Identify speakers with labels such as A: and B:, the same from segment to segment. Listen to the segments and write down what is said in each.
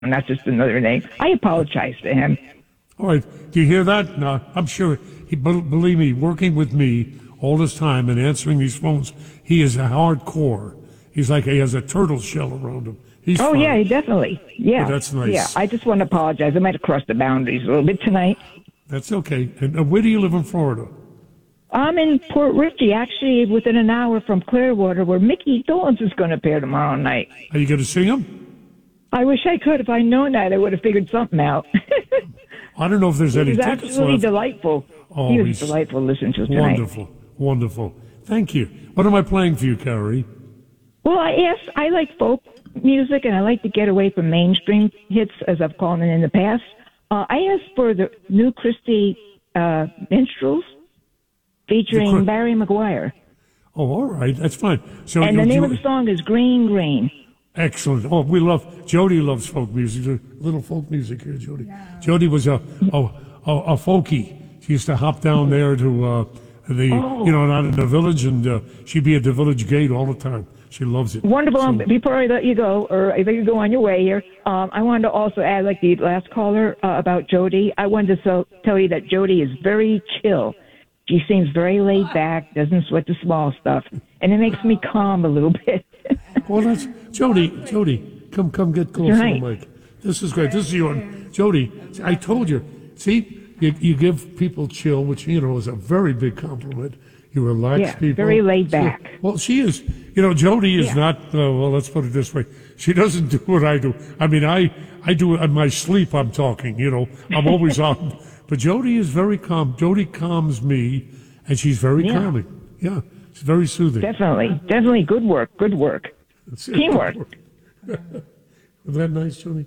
A: and that's just another name. I apologize to him.
B: All right. Do you hear that? No, I'm sure. Believe me, working with me all this time and answering these phones, he is a hardcore. He's like he has a turtle shell around him. He's
A: Oh,
B: fine.
A: yeah, definitely. Yeah.
B: But that's nice.
A: Yeah, I just want to apologize. I might have crossed the boundaries a little bit tonight.
B: That's okay. And where do you live in Florida?
A: I'm in Port Richey, actually within an hour from Clearwater, where Mickey Dolenz is going to appear tomorrow night.
B: Are you going to see him?
A: I wish I could. If I'd known that, I would have figured something out.
B: I don't know if there's any
A: He was
B: tickets
A: absolutely
B: left.
A: delightful.
B: Oh,
A: He was
B: he's
A: delightful to listen to tonight.
B: Wonderful. Wonderful. Thank you. What am I playing for you, Carrie?
A: Well, I like folk music, and I like to get away from mainstream hits, as I've called it in the past. I asked for the new Christie Minstrels featuring Barry McGuire.
B: Oh, all right. That's fine. So
A: And the name of the song is Green Green.
B: Excellent. Oh, we love, Jody loves folk music. There's a little folk music here, Jody. Yeah. Jody was a folkie. She used to hop down there to not in the village, and she'd be at the village gate all the time. She loves it.
A: Wonderful. So, before I let you go, or if you go on your way here, I wanted to also add, like the last caller about Jody, I wanted to tell you that Jody is very chill. She seems very laid back, doesn't sweat the small stuff, and it makes me calm a little bit.
B: Well, that's Jody, come get close to the mic. This is great. This is your Jody. I told you. See, you give people chill, which is a very big compliment. You relax people.
A: Very laid back.
B: Well, she is. Jody is not. Well, let's put it this way. She doesn't do what I do. I mean, I do it in my sleep. I'm talking. I'm always on. But Jody is very calm. Jody calms me, and she's very calming. Yeah, it's very soothing.
A: Definitely. Good work. Teamwork.
B: Isn't that nice, Jody?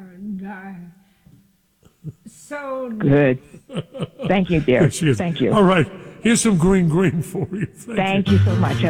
C: So
A: good. Thank you, dear. Thank you.
B: All right. Here's some green for you.
A: Thank you so much.